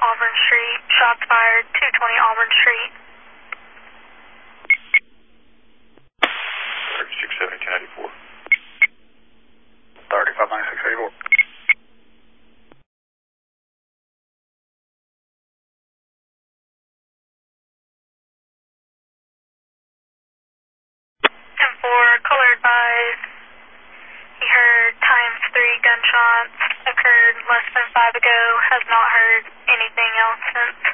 Auburn Street. Shots fired, 220 Auburn Street. 3670 1084. 359684. 10-4, color advised. He heard times 3 gunshots, occurred less than 5 ago, has not heard anything else since.